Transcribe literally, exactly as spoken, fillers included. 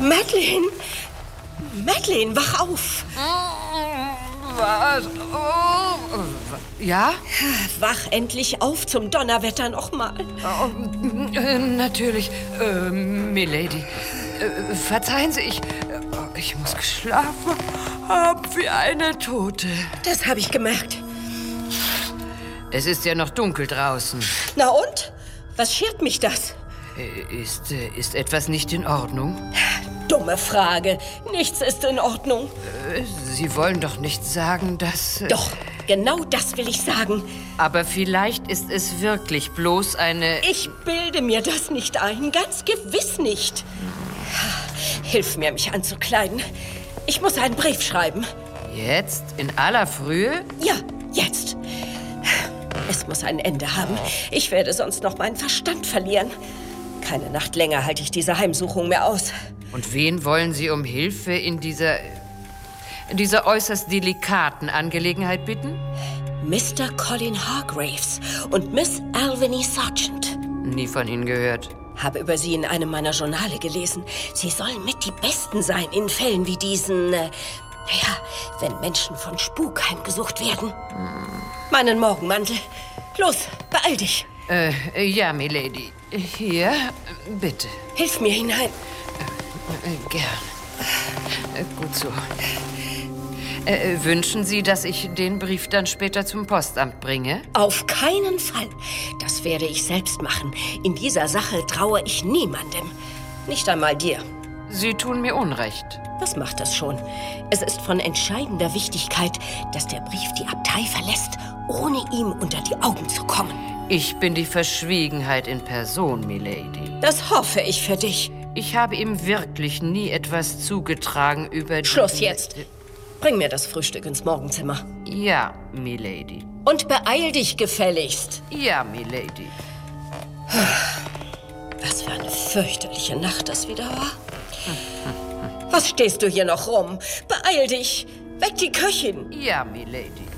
Madeleine! Madeleine, wach auf! Was? Oh. Ja? Wach endlich auf zum Donnerwetter nochmal. Oh, äh, natürlich, äh, Milady. Äh, verzeihen Sie, ich, äh, ich muss geschlafen haben wie eine Tote. Das habe ich gemerkt. Es ist ja noch dunkel draußen. Na und? Was schert mich das? Ist, ist etwas nicht in Ordnung? Dumme Frage. Nichts ist in Ordnung. Sie wollen doch nicht sagen, dass... Doch, genau das will ich sagen. Aber vielleicht ist es wirklich bloß eine... Ich bilde mir das nicht ein. Ganz gewiss nicht. Hilf mir, mich anzukleiden. Ich muss einen Brief schreiben. Jetzt? In aller Frühe? Ja, jetzt. Es muss ein Ende haben. Ich werde sonst noch meinen Verstand verlieren. Keine Nacht länger halte ich diese Heimsuchung mehr aus. Und wen wollen Sie um Hilfe in dieser, in dieser äußerst delikaten Angelegenheit bitten? Mister Colin Hargraves und Miss Alviny Sargent. Nie von Ihnen gehört. Habe über sie in einem meiner Journale gelesen. Sie sollen mit die Besten sein in Fällen wie diesen... Äh, naja, wenn Menschen von Spuk heimgesucht werden. Hm. Meinen Morgenmantel. Los, beeil dich. Äh, ja, Milady. Hier, bitte. Hilf mir hinein. Äh, gern. Äh, gut so. Äh, wünschen Sie, dass ich den Brief dann später zum Postamt bringe? Auf keinen Fall. Das werde ich selbst machen. In dieser Sache traue ich niemandem. Nicht einmal dir. Sie tun mir Unrecht. Was macht das schon? Es ist von entscheidender Wichtigkeit, dass der Brief die Abtei verlässt, ohne ihm unter die Augen zu kommen. Ich bin die Verschwiegenheit in Person, Milady. Das hoffe ich für dich. Ich habe ihm wirklich nie etwas zugetragen über die... Schluss jetzt. Bring mir das Frühstück ins Morgenzimmer. Ja, Milady. Und beeil dich gefälligst. Ja, Milady. Was für eine fürchterliche Nacht das wieder war. Was stehst du hier noch rum? Beeil dich. Weck die Köchin. Ja, Milady.